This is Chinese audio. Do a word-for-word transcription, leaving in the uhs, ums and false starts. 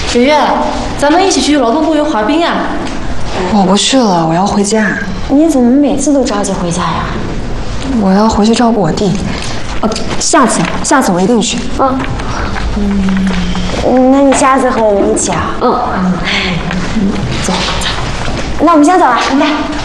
圆圆，咱们一起去劳动公园滑冰啊！ 我不去了，我要回家。 你怎么每次都着急回家呀？ 我要回去照顾我弟。哦，下次，下次我一定去。 嗯。嗯，那你下次和我们一起啊？ 嗯嗯。走走。 那我们先走了，拜拜。